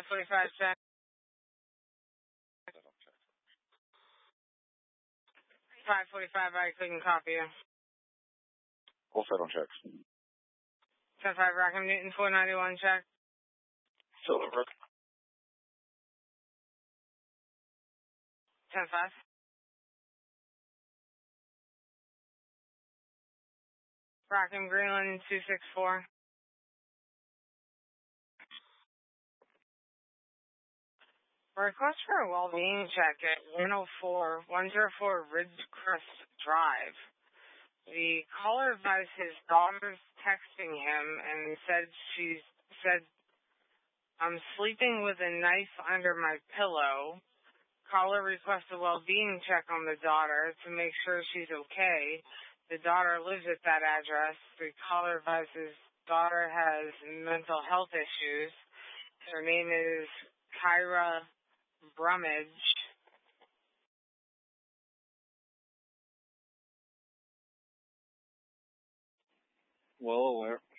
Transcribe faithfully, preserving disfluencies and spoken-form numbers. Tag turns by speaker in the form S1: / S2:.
S1: forty-five check. five forty-five, I couldn't copy you.
S2: All set on checks.
S1: ten five, Rackham Newton, four ninety-one check.
S2: Still over.
S1: ten five. Rackham Greenland, two six four. Request for a well-being check at one oh four, one oh four Ridgecrest Drive. The caller advised his daughter's texting him and said she said, I'm sleeping with a knife under my pillow. Caller requests a well-being check on the daughter to make sure she's okay. The daughter lives at that address. The caller advises daughter has mental health issues. Her name is Kyra Brummage.
S2: Well aware.